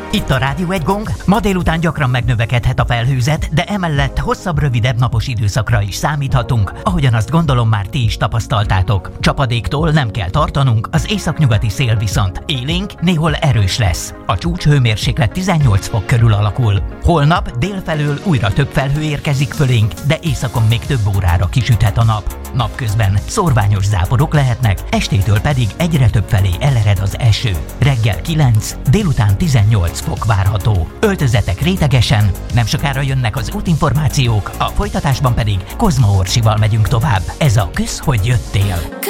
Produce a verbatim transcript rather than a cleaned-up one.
Itt a Rádió egy Gong. Ma délután gyakran megnövekedhet a felhőzet, de emellett hosszabb, rövidebb napos időszakra is számíthatunk, ahogyan azt gondolom már ti is tapasztaltátok. Csapadéktól nem kell tartanunk, az északnyugati szél viszont élénk, néhol erős lesz. A csúcshőmérséklet tizennyolc fok körül alakul. Holnap délfelől újra több felhő érkezik fölénk, de északon még több órára kisüthet a nap. Napközben szórványos záporok lehetnek, estétől pedig egyre több felé elered az eső. Reggel kilenc, délután tizennyolc fok várható. Öltözetek rétegesen, nem sokára jönnek az útinformációk, a folytatásban pedig Kozma Orsival megyünk tovább. Ez a Kösz, hogy jöttél.